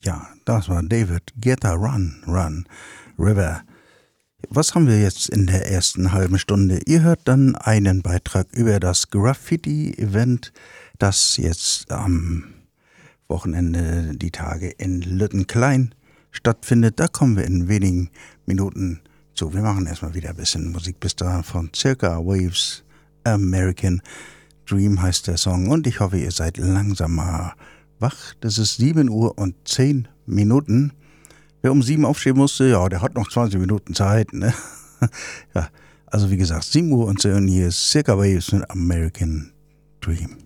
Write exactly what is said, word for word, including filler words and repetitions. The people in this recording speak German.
Ja, das war David Guetta, Run, Run, River. Was haben wir jetzt in der ersten halben Stunde? Ihr hört dann einen Beitrag über das Graffiti-Event, das jetzt am Wochenende, die Tage in Lüttenklein stattfindet. Da kommen wir in wenigen Minuten zu. Wir machen erstmal wieder ein bisschen Musik bis dahin von Circa Waves, American Dream heißt der Song. Und ich hoffe, ihr seid langsam mal wach. Das ist sieben Uhr und zehn Minuten. Wer um sieben aufstehen musste, ja, der hat noch zwanzig Minuten Zeit. Ne? Ja, also wie gesagt, sieben Uhr und zehn, hier ist Circa Waves mit American Dream.